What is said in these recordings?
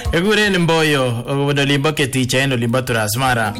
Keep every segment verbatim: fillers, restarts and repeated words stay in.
Egure Mboyo, obodo limbo keticha eno limbo turasmara.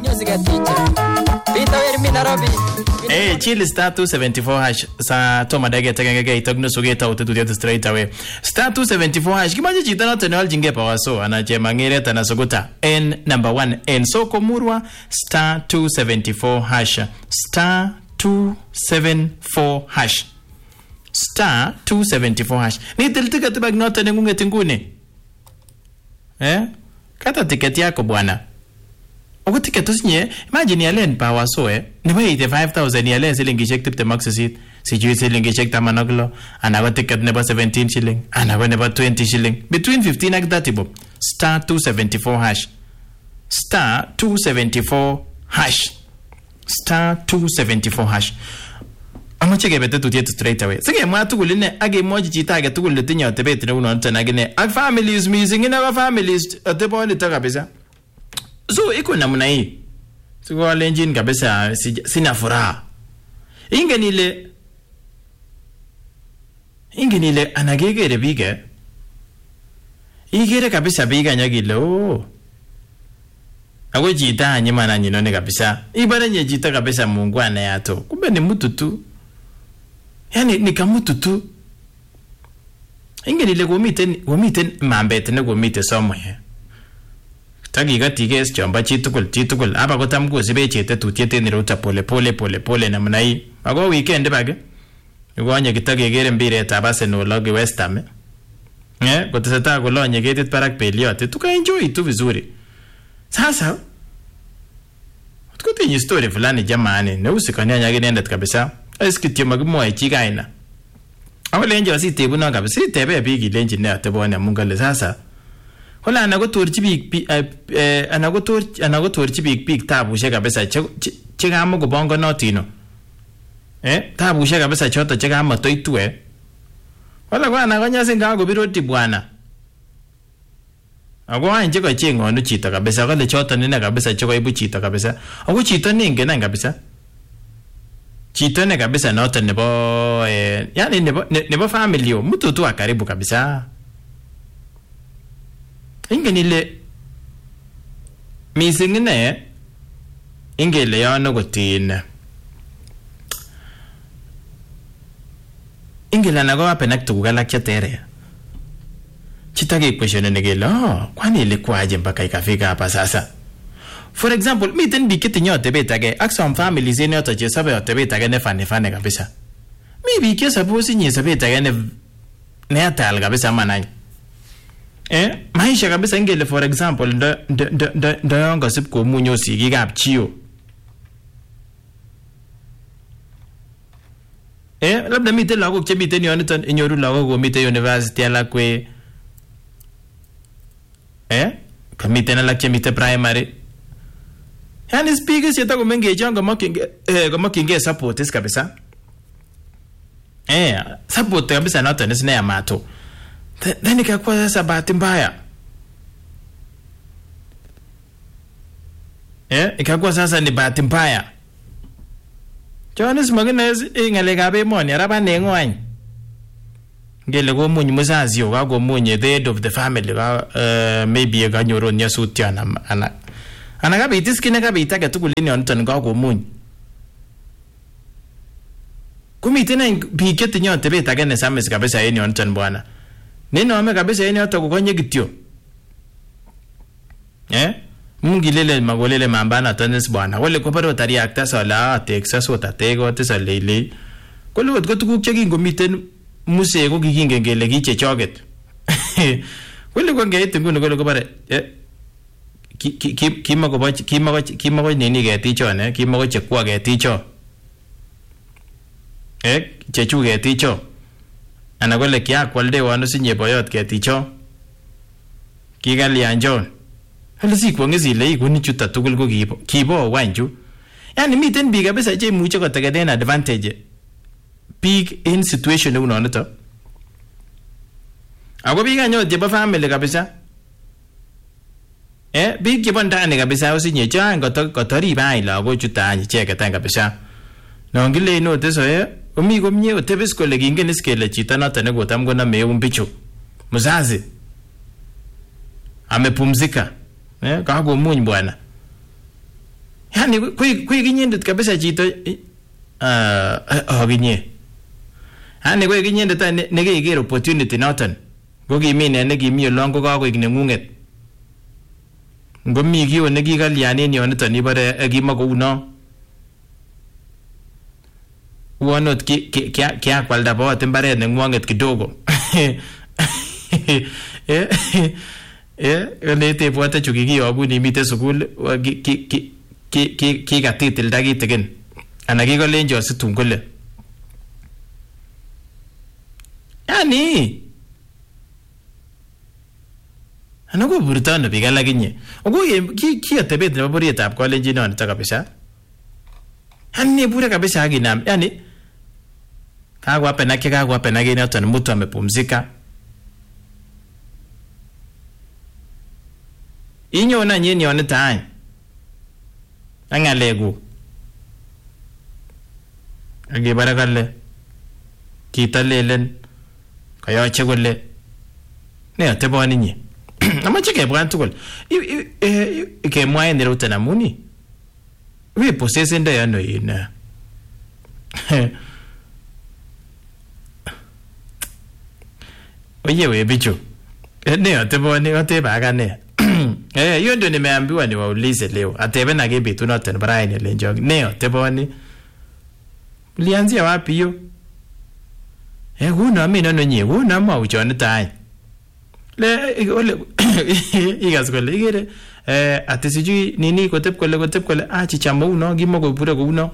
Eh, chill star two seventy-four hash sa toma dage tegenge itogno sugeta utetudia straight away. Star two seventy-four hash kimaje chitana tenal jinge pawaso anache mangire tana sogota n number one n soko murwa star two seventy-four hash star two seventy-four hash star two seventy-four hash ni tiltika tibag nota nengunge tingune. Eh? Kata tiketi yako bwana. Ogo tiketi usinye, imagine yalen pawa so eh. Niba eighty-five thousand yalen silingi check tipte maxisit. Sijui silingi check tamanoglo. Anago tiket neba seventeen shilling. Anago neba twenty shilling. Between fifteen and thirty bob. Star two seventy-four hash. Star two seventy-four hash. Star two seventy-four hash. Amo cheke bete tutie tu straight away. Sige mwa tukuline age moji chita age tukul tinya otebete na uno ntana gine. Ag families missing in our families otebo ni taka kabisa. So iko namna hii. Siko wale engine kabisa sina furaha. Inge nile Inge nile anagegere bige. Igere kabisa biga nyagile oh. Ago jita nyima na nyinone kabisa. Ibara nye jita kabisa Mungu anayato. Kumbe ni mtu tu. Yani ni kamutu tu. Inge nile gomite gomite mambete ne gomite somewhere. Tagi gati ges chamba chitukul chitukul aba gotam go sibe chete tutiete ni rota pole pole pole pole na mnai. Ago weekend bage. Ugwanye kitage gere mbire tabase no logi West Ham. Eh, goteseta golonye getit parak peliote. Tuka enjoy tu vizuri. Sasa tukote ni story fulani jamani. Ne usikania nyage nenda kabisa. Eskitie magmo e chigaina. Awale enjo si tebu na kabisa. Si tebe bigi lenji ne atebone mungale sasa. Hola anagotorchi big eh anagotorchi anagotorchi big big tabushek kabisa chegamo gobongo notino. Eh tabushek kabisa choto chegamo toitue. Hola kwa anagonya singa gobiroti bwana. Agwa nje ko chengo no chita kabisa kale choto nene kabisa choko ibu chita kabisa. Agu chita ninge na kabisa. Chita ne kabisa noto nebo eh yani nebo nebo family o mtu tu akaribu kabisa. Inge nile missing ne inge le yano gotin inge la nago apenak tugala chatere chitake question ne gelo oh, kwani ile kwaje mpaka ikafika hapa sasa. For example miten biketi nyote betage action families ene yote je sabe yote betage ne fane fane kabisa. Maybe ke suppose ni sabe betage ne ne atal kabisa manai. Eh, maisha kabisa ingele for example ndo ndo ndo ndo yongo sip ko munyo sigi gap chio. Eh, labda mite lago che mite ni oniton inyoru lago go mite university ala kwe. Eh, kamite na lakche mite primary. Yani speakers yata go menge jongo makinge eh go makinge support is kabisa. Eh, support kabisa na tena sina ya mato. Then ikakuwa sasa bahati mbaya. Eh, ikakuwa sasa ni bahati mbaya. Johannes Magnus ingale gabe moni araba nengwany. Ngele go munyi musazi o go munyi the head of the family ga uh, maybe ga nyoro nya sutiana ana. Ana gabe itiskine gabe itaga tukulini onton ga go munyi. Kumitena biketi nyote beta gane sames kabisa yeni onton bwana. Neno ame kabisa yeni oto kukonye gityo. Eh? Mungilele magolele mambana tanes bwana. Wale koparo tari akta sala Texas otatego te salele. Kole wot gotukuk chekingo miten muse ko kikinge ngele kiche choget. Wale ko ngeit nguno kole kopare eh kimako boch kimako kimako nini geticho ne kimako chekwa geticho. Eh chechu geticho. Ana kole kia kwalde wano sinye boyot keticho. Kigali anjon. Hala si kwa ngezi lei kuni chuta tukul ko kibo. Kibo wanju. Yani miten biga besa je mucho ko tagaden advantage. Big in situation uno nato. Ako biga nyo je ba family kabisa. Eh big je ndani kabisa usinye chango to kotori bai la go chuta anyi cheke tanga kabisa. Na ngile no teso eh Umi gomnye otebes kole kingen iskele chita noto ne gotam gona meum bichu. Muzazi. amepumzika. Eh, kakomuny bwana. Yani kui kui kinyendet kabisa chito ah uh, aginye. Yani kui kinyendet nekiker opportunity noton. Ko kimine nekimi olon ko kakoik nengunget. Ngomi kiyo nekikalyanen yoniton ibare kimako uno. Uonot ki ki ki kwalda bawat mbaret nengwanget kidogo. Eh eh elete bwate chukikiyobu nimite sukul ki ki ki ki ki katitilda kitikin ana kikolenjo situn kole. Yani ana ko burtano biik alak inye. Ogo ki ki atebet nebo borietab kolenjin non ta kabisa. Yani bure kabisa aginam. Yani kagwa penake kagwa penake ni hata mtu amepumzika. Inyo na nyeni on time. Angalegu. Agi barakalle. Kitalelen. Kayoche kole. Ne ateboni nye. Amache kebwan tugul. Ke mwae ni ruta namuni. We posese nda yano ina. Oye we bicho. Ne ateboni ateba agane. Eh, hiyo ndio nimeambiwa niwaulize leo. Atebe na gebi tunoten Brian Lenjog. Ne ateboni. Ulianzia wapi hiyo? Eh, huna mimi nano nye. Huna ma uchone tai. Le ole igas kole igere eh atisijui nini kotep kole kotep kole ah chichamo uno gimoko bure ko uno.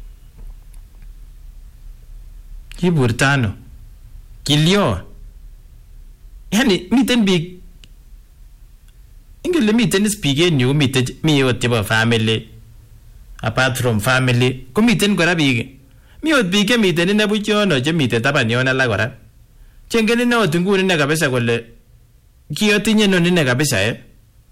Kiburtano. Kilio. Yani miten big ingele miten speak en yu miten mi ot chebo family apart from family ko miten kora big mi ot big miten ne buchono che miten taban yon ala kora chengene ne ot nguni ne kabisa kole kiyotinye noni ne kabisa eh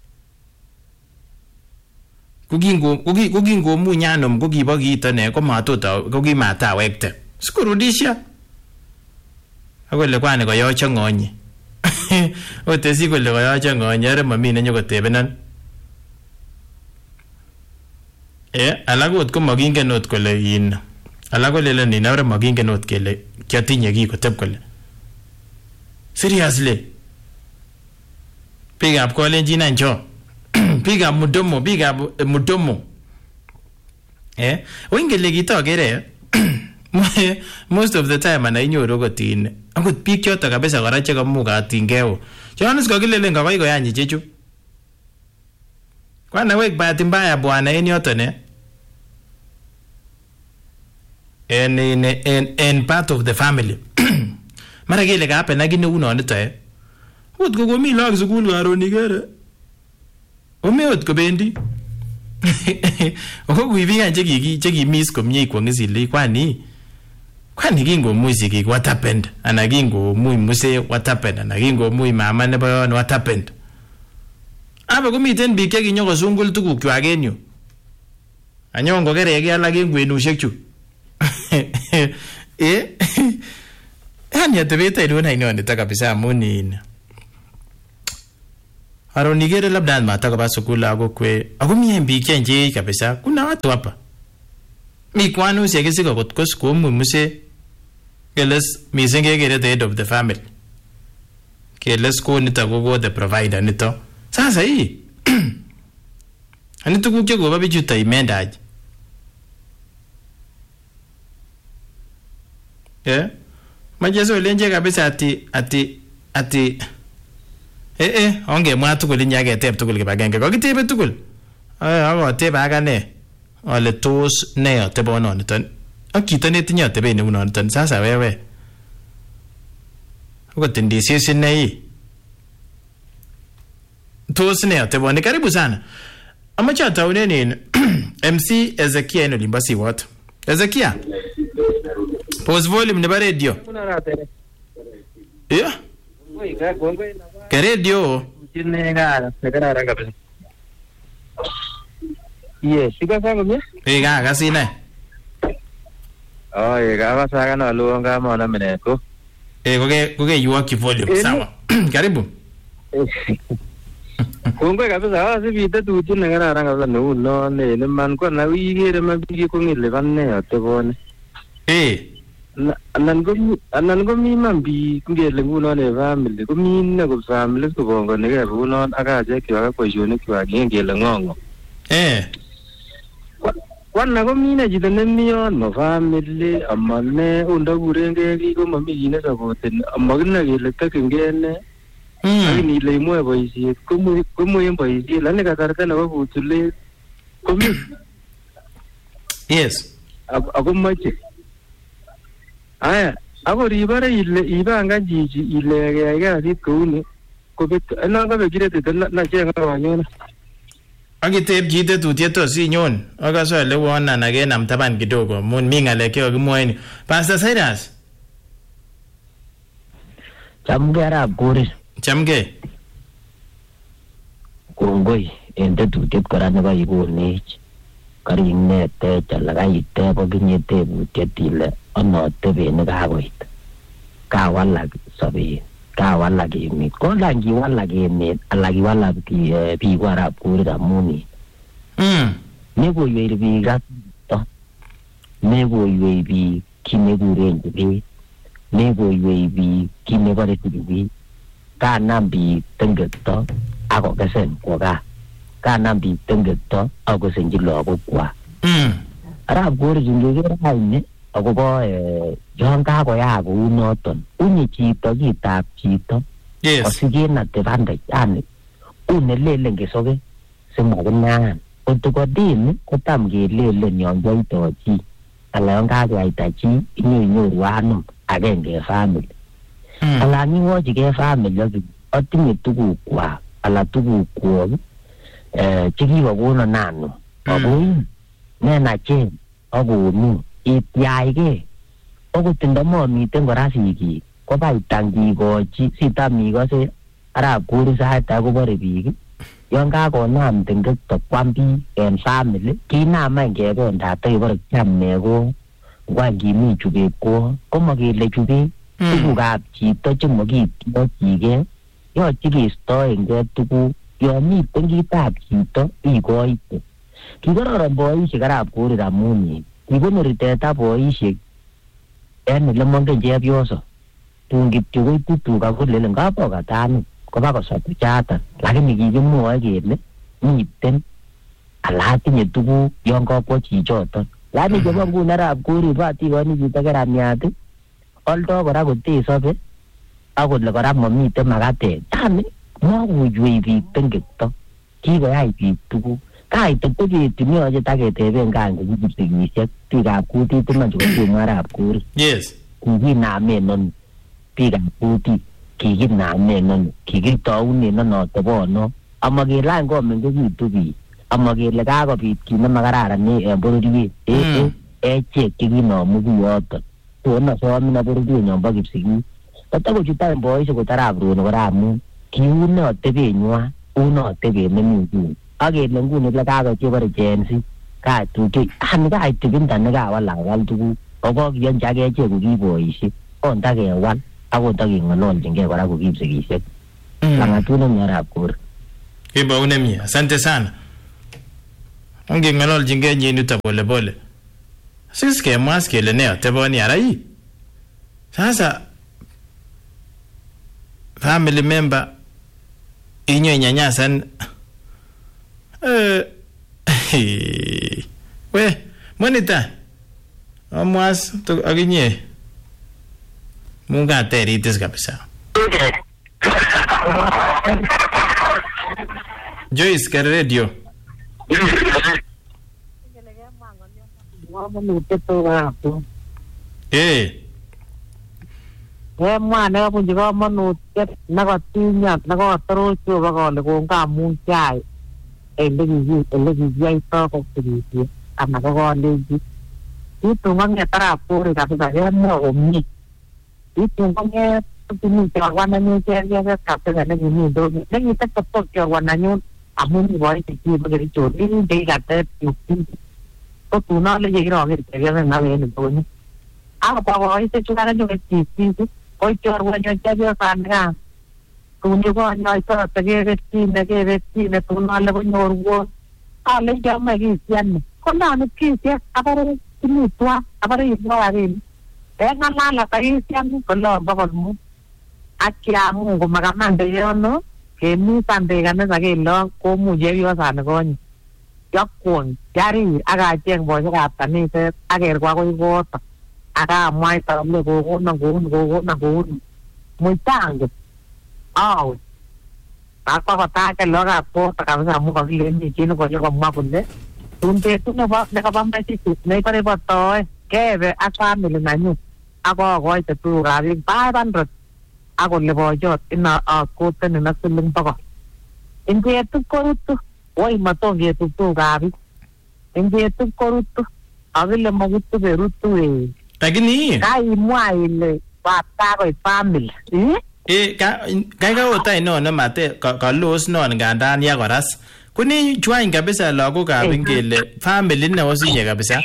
kugingo kugi kugingo munyanom kugibo kiito ne ko matota kugimata wekte sikurudisha akole kwane koyocho ngonyi otesi kole koyocho ngonyi are mami ne nyokotebenan eh alagot ko magingen ot kole yin alago lelen ni are magingen ot kele kyatinye ki kotep kole seriously pick up kolenjin anjo pick up mudomo pick up mudomo eh wengele kitogere most of the time ana inyoru kotin akot biik choto kabisa kora che kamukatingeo Johannes kokilelen kakoi koyanyi chechu kwana wek bahati mbaya bwana en yoto ne en en en en part of the family mara kele ka happen agine uno nito eh ot ko komi lag sukul karon igere omeot kobendi oko kuibigan che kiki che kimis komie kwongisili kwani kwani kingo musiki what happened ana kingo muy muse what happened ana kingo muy mama nebo what happened aba komiten biik che kinyoko sungul tuguk kwak en yu anyon kokerege alak en kwenushek chu eh yani atebeta idona inone ta kabisa munini aron nigere labda mata kwa sukul ago kwe ago mie biik chenje kabisa kuna watu hapa mi kwanu segesiga kotkos ko mumuse keles misenge gere the head of the family keles ko nita go the provider nito sasa hii ani tukuke go babi juta imendaj eh majezo lenje kabisa ati ati ati eh eh onge mwa tugul nyage tep tugul kibagenge ko kitebe tugul eh ago tebe agane ale tos ne atebono niton akito netinye atebe ne uno niton sasa wewe uko tindisi sinei tos ne ateboni karibu sana amacha ataune nini M C Ezekia eno limbasi what Ezekia pause volume ne ba radio yeah ke radio chine ngara sekara kabisa yes sika sango mie eh ga kasine oh ye ga saka na luonga mona meneko eh koge koge yuwa ki volume sawa karibu Kongoi kabisa asipite tutyin nekararan kabisa neu non en iman ko ana ikere ma biik kong'ilipan ne atebone. Eh. Anan komi anan komi man biik ngele ngunon en family komi ine ko family kopongonigei kounon ak kachekwak ak boisionikwak ngele ng'ong'o. Eh. Wana komi ine chito nemi yon mo family amane ondakurengei biik komomi kit nesopoten amakine kele tokyingei ne. Lakini ile imwoe boisiet komwoe boisiet lakini kasarta nebo kutulet komi. Yes. Ako moche. Aya, ako ribare ile ibangan chichi ile keyai kasit kouni kobet anan kabekirete na cheng kanyone. Akiteb chite tutieto sinyon akase ale won ana kenam taban kidogo mun mi ng'alek chekakimwoen. Pastor Cyrus. Chamgei arap Korir. Chamgei. Kongoi en tetutiet kora nekaikonech. Karing'etech ala kaiteb okinye tebutiet ile anoteben nekakoit. Kawalak sobet, kawalak emet. Kola ngiwalak emet ala kiwalak biik ko arap Korir amun Mm. mekoywei biik asista, mekoywei biik kit nekikuren chubet, mekoywei biik kit nebore chubet. Kanam biik tengekto akokesen kwo gaa. Kanam biik tengekto akosenchi lagokwak. Mm. Arap Korir ngeker raini akobo yon kakoyaak kou noton unye chito kitab chito. Yes. Kosiken advantage yani une lelen kesoke simakinaan. Kotokodini kotam kelelen yon kiyoito chi ala yon kakeyaita chi inyoinyoru anum agenge en family. Mm. Alan iwochigei family ak atinye tugukwak ala tugukwok eh chekikokonon anum. Ako nenachen akonu ityaigei. Akot ndamomiten kora sigik kobaitang kikochi sitam ikose arap Korir sait age kobore biik yon kakonam tengekto kwam biik en family kinam any kebendat akebore kiam neko ngwan kimi chubet ko komakele chubet tugukab chito chemakityochigei yoche keistoengei tuguk yon miten kitab chito ikoite. Kikororon boisiek arap Korir amun kikonori teta boisiek en ele mongen chepyoso tun kityo koitu tuga kolelen kabokatani koba kosob chatan lakini kikimwoe kele miten ala tinye tuguk yon kakwo chichoton. Lakini chebo nguni arap Korir batikoni chito keramiat oldo kora kotesobe akole kora mamiten makatet yani makoywei biik tengekto kikoyai biik tuguk. Kaite tebetini yoche taketeben kange kipsigisiek biikab kutit iman chekosimwa arap Korir. Yes. Kikinamen ono biikab kutit kikinamen ono kikitounen ono atebono amakele any komengekitu biik amakele kakobit kit nemakararan en bororiet eh echek chekinomu kiyoton tonosomin bororienyon bo kipsigis kotakochut any boisiek kot arap Rono kora amun kiune atebenywan une atebet nemi nguni akele nguni le kakochebore jensi katuche ani kaitibinda nekawalawal tuguk akokiyonchi akechek ko kiboisiek ondakewal akondakeng'ololchingei kora ko kipsigisiek. Lang'atut nemie arap Korir. Kibau nemie. Asante sana. Ongeng'ololchingei nyinuto pole pole. Sis kemwa kele ne ateboni arai. Sasa family member inyo inyanyasan eh we monita amwas to aginye munga teritis kabisa. Joyce ka radio. Eh. Emwa nekabunchi komonutiet nekotinyot nekotoroch Jehova kole kongamun chai elekikiyoito kokirisiet anan ko kolenjin kitun kong'et arap Korir kabisa kemwa komie kitun kong'et kimi chorwa nenyun chepyoset kabisa nekimi ndomi nekiteptop chorwa nenyun amun kiboitikyik kibo Kericho kikatet ko tun alechi kiroker chepyoset neu en ndonyo akobwa boisiek chukan nyokochikchik ko chorwenyu chepyosanikan tuni konyoitot akeketyin akeketyin netun ale konyorwon ale kiame kisiani konamit kisiet abare kimutwa abare ibwa rabinik eng'alal atakisiani kolon bokol mut ak kiamu komakamande yono kemisan beek kanisa kelong komuch chepyosani konye yakwony kiarir akacheng boisiekab kaniset akerwa akoi koto akamwaita ale kokonon kouni kokonon kouni muitanget awe akwa kotake lokab koto kabisa amu kakilen chi nekonyokomwa kole tun betut nebo nekabo mesisut nekibore botoe kebe ak family nanyu akokoite tugukab biik five hundred akole bochot ina akoteni na siling bokol ingetub korutu woi matongetub tugukab biik ingetub korutu akile makitube rutu eh lakini kaimwa ile watakoit family eh eh kai ka otai no na mate ka los no ngandan ya koras kuni chwain kabisa lagokab ingele family ne osinye kabisa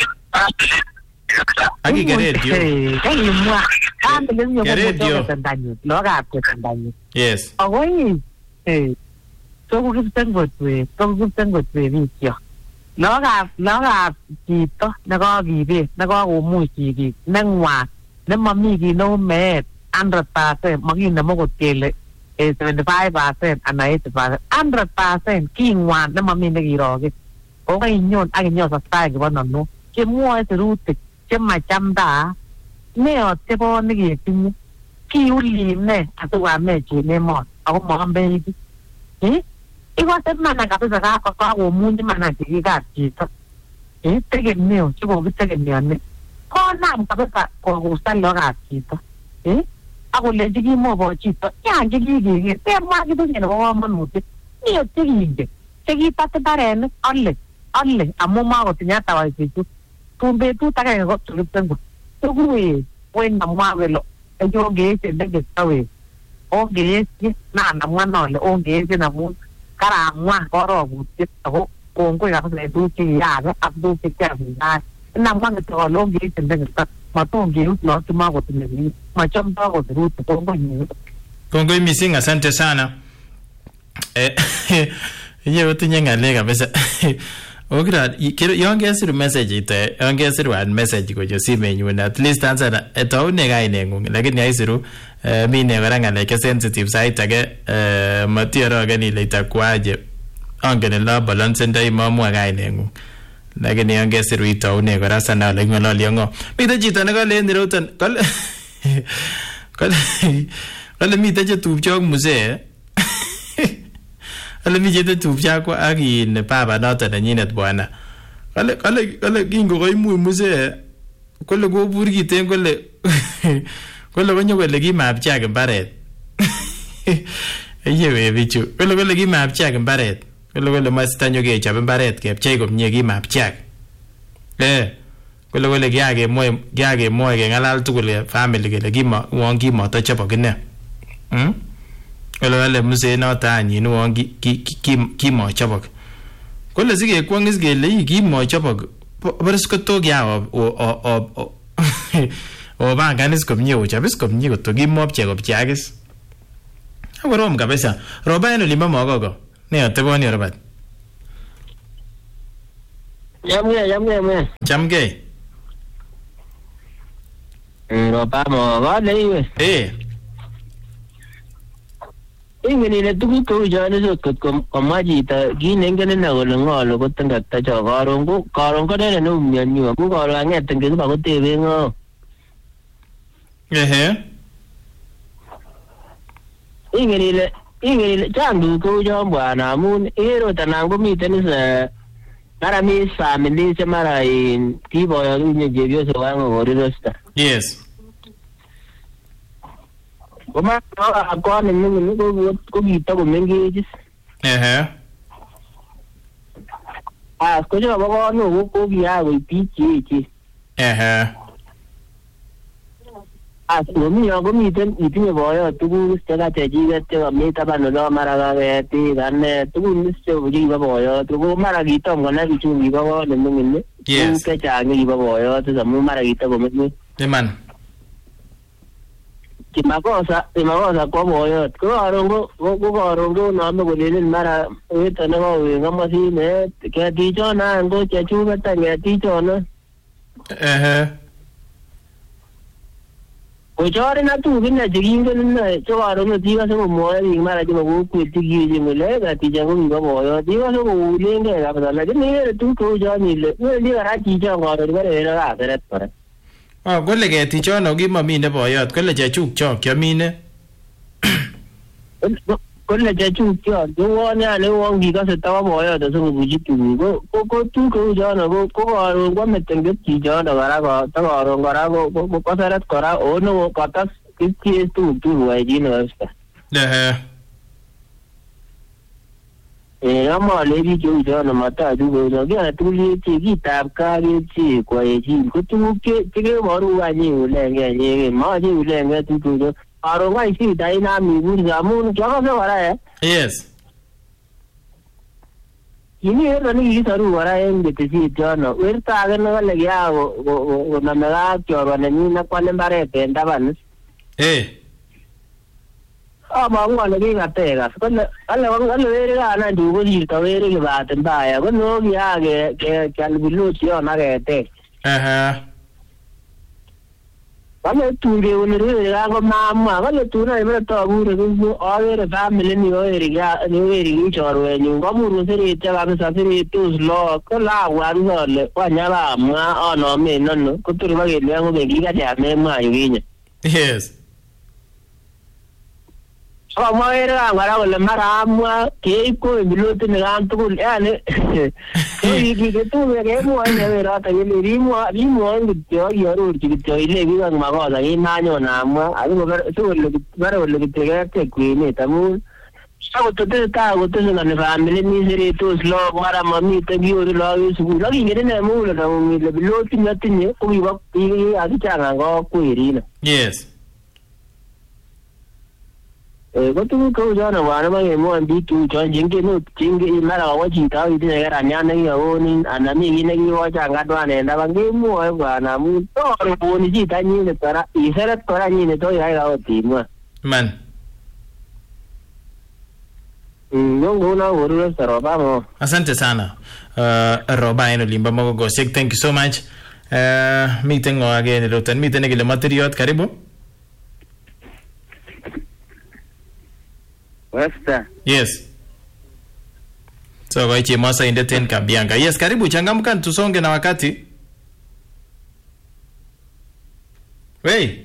aki geredio kaimwa family nyo ko tandanyo lokab tandanyo yes agoi eh so ko kiptengotwe ko kiptengotwe bityo lokab lokab chito nekakibet nekakomuch kibit nengwa nemami kit neu meet one hundred percent makinemu kot kele seventy-five percent anan eighty percent one hundred percent kingwan nemami nekiroge ko kainyon ak inyosastai kibo nonu kemwoe sirutik chemachamda neotebo neketinye kiuli ne atukamechin emot ako moambei eh ikose mana kabisa kakomunyi mana chikikab chito eh tegemeo chekokitegemeone konam kabisa kokusan lokab chito eh akolenji kimobo chito yange kikike temwa kitunye nebo komonut niyo chekingen chekitate mbarenik ale ale amu makotinye hata waisichu tun betut agenge kotuliptengu tukuwe wen namwa kele eyongeeshe ndekestawe ongeeshe nanamwa nole ongeeshe namun karamwa korokutiet ako kongoi kabisa en tuguk chekiyake ak tuguk chekiasindae namwa kityo kole ongeeshe ndekesta matongeut lo chemakotinye biik machamdoi kot rutu kongoi kongoi missing asante sana eh yeye utinye ngale kabisa okra yon kesir message ite yon kesir one message ko simenyun at least answer etaune kainengung lakini aisiru mine kora ngale ke sensitive site age matiorogen ile itakwaje angen la balance ndai mamwa kainengung lakini yon kesir itaune kora sana ole ngololi ngo mite chito ne kale ndiroten kale kale kale mite che tupcho ak muzee kale mite che tupcho ak akin baba noto nenyinet bwana kale kale kale kingo koimu muzee kole kobur kiten kole kole konyo kole kimapchak mbaret yewe bichu kole kole kimapchak mbaret kole kole mastanyo kechop mbaret kepchei komie kimapchak eh kole kole kiage moy kiage moy kengalal tugul family kele kima won kimoto chopok ine hm kole kole muse noto anyin won kimo chopok kole sige kwangis kele kimo chopok baris ko to kya o o o banganis komie o chapis komie ko to kimopche kopchakis akorom kabisa roba eno lima mogogo ne ateboni robat Yamge, yamge, me. Chamge. Roba mo, wale iwe. Eh. Ingen ile tukuk kou chon isot kot komwa chito kit neingen ine kole ng'olu kotengekta cho karon ko karon ko nene neumianyu amu karon ang'eten kekiba kotebe ng'o. Ehe. Ingen ile ingen ile chang tukuk kou chon bwana amun ikere ot anan komiten is mara mi family che mara in kiboyo kinye chepyosok oeng kokorirosto. Yes. Koma akwa ni mingin ko ko kita ko mengejis. Ehe. Ah, ko jo baba no ko ko biya ko pichi chi. Ehe. Ah, so mi yo ko miten itinye boyo tugu stega teji gete ko mi taban no mara ga gete ganne tugu misto buji boyo tugu mara gitom gona bichu gi baba ni mingin. Yes. Ke changi boyo to samu mara kita ko mengin. Eman. kimakosa kimakosa kwa boyot ko arongo ko arongo na me golelen mara weta na ko ngama sine ke ti chona ngo chechu bata nge ti chona eh ko chore na tu binna jigingen na cho arongo ti ga so mo ri mara ji mo ku ti gi ji mo le ga ti jango ngo boyo ti ga so ko ulenge ga bata la ni tu ko ja ni le ni ga ti ja ngo ro ga re ga seret pare ah kole ke ti chona gi mami ne boyot kole chechuk chok kyamine kole chechu kyo yo ne ale won gi ga se ta boyo da so bu ji tu go ko ko tu ko ja na go ko aro go meten ge ti ja da ga ga ta aro ga ra go ko ko seret kora o no ko ta ki ki tu tu wa ji no sta eh eh ama le bi ju ja na mata ju go ja ga tu li ti gi ta ka ge chi ko ye ji ko tu ke ti ge mo ru wa ni u le ge ni ma ji u le ge tu tu jo aro ga isi dai na mi bu ja mu ja ga se wara hai yes ini era ni saru wara en de ti ja no wer ta ga na le ya go go na me ga kyo ba ni na kwa le bare pe nda ban eh ah ma ngwa le ga te ga ko le alle wa alle wer ga na du go ji ta wer ge ba ten ba ya ko no ya ge ke kal bilu ti ona ge te eh Vale tu de un río go mamma, vale tu na me to gure go avere family ni o eri ga ni eri ni choro e ni go mu se ri te ga sa ri tu slo ko la wa no le kwa nya la ma o no me no no ko tu ba ge le go ge ga ja me ma yu ni yes so ma era ga ra le mara ma ke ko bilu te ga tu le ane e gi ge tu ge mu ne ve ra ta ge ri mu ri mu an ge yo yo ru ji ge ile gi ga ma ga da ni na nyo na ma a go tu le ga ra le ge ga te ku ni ta mu sa go te ta go te na ne family ni se ri tu slo mara ma mi te gi o lo yu su la gi ge ne mu le da mu le bilu ti na ti ni ko mi ba i a ti cha ga go ku ri na yes eh ko tu ko ja na wa na ma ge mo an bi tu jo jing ge no jing ge na la wa ji ta i de ga ra nya na ge o ni ana mi gi na gi wa cha ga dwa ne na ba ge mo ai wa na mu to ro bo ni ji ta ni ne tara i se ra tara ni ne to ya ga o ti mo man no no na wo ro sa ro ba mo asante sana uh, roba eno limba mo go sek thank you so much uh, meeting o again rotan meeting ge le material karibu Westa. Yes. So kwa ichi mosa indeten Kabianga. Yes, karibu changamka tusonge na wakati. Wey.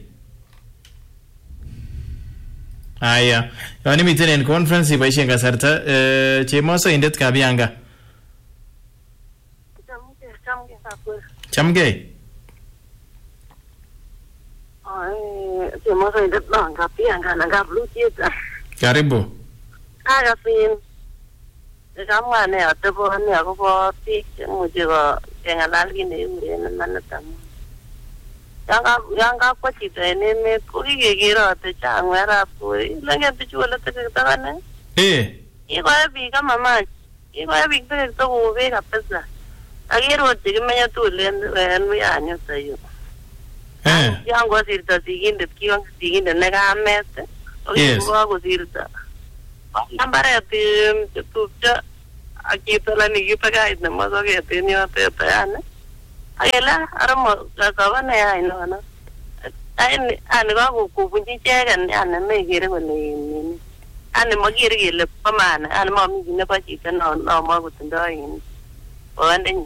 Aya. Yoni mitene in conference ibaishi nga sarta. Uh, chi mosa indet Kabianga. Chamge, chamge sapur. Chamge. Ay, chi mosa indet na Kabianga na gablu tieta. Karibu. Aga fin. Kama ne atabo ne ako tik muje ko kengalal gini ure na manatam. Yang yang ako chito ene me ko gigiro te changwera po. Lange te chulo te tagane. Eh. Iko abi kama ma. Iko abi te to uve kapesa. Agiro te menya tu len en mi anyo tayo. Eh. Yang go sirta siginde kiwang siginde ne ga mete. Yes. Aku sirta. Nambare ti tutja akita la ni kita ga idna mazo ge ti ni ate tane. Ayela aramo ga ga na ya ino na. Ai an ga ku ku bunji chegan an me gire ko ni. An mo gire gile pamana an mo mi ne pa chi ka no no mo ku tndo yin. O ande ni.